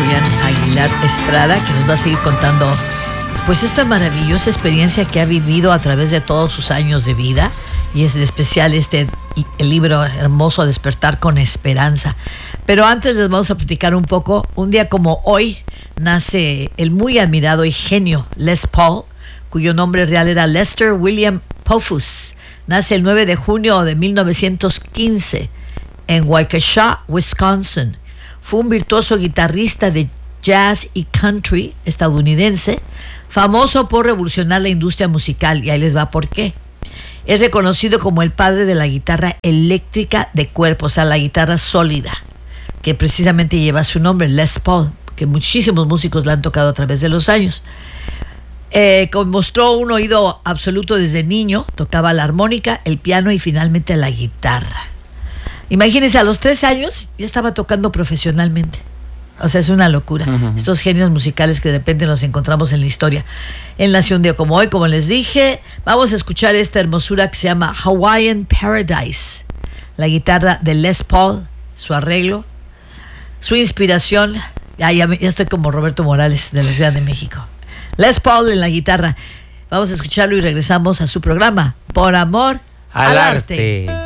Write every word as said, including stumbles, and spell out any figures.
Fabián Aguilar Estrada, que nos va a seguir contando pues esta maravillosa experiencia que ha vivido a través de todos sus años de vida, y es en especial este el libro hermoso Despertar con Esperanza. Pero antes les vamos a platicar un poco. Un día como hoy nace el muy admirado y genio Les Paul, cuyo nombre real era Lester William Pofus. Nace el nueve de junio de mil novecientos quince en Waukesha, Wisconsin. Fue un virtuoso guitarrista de jazz y country estadounidense, famoso por revolucionar la industria musical, y ahí les va por qué. Es reconocido como el padre de la guitarra eléctrica de cuerpo, o sea, la guitarra sólida, que precisamente lleva su nombre, Les Paul, que muchísimos músicos la han tocado a través de los años. Eh, mostró un oído absoluto desde niño, tocaba la armónica, el piano y finalmente la guitarra. Imagínense, a los tres años ya estaba tocando profesionalmente. O sea, es una locura. Uh-huh. Estos genios musicales que de repente nos encontramos en la historia. Él nació un día como hoy, como les dije. Vamos a escuchar esta hermosura que se llama Hawaiian Paradise. La guitarra de Les Paul, su arreglo, su inspiración. Ah, ya, ya estoy como Roberto Morales de la Ciudad de México. Les Paul en la guitarra. Vamos a escucharlo y regresamos a su programa Por Amor al, al Arte. arte.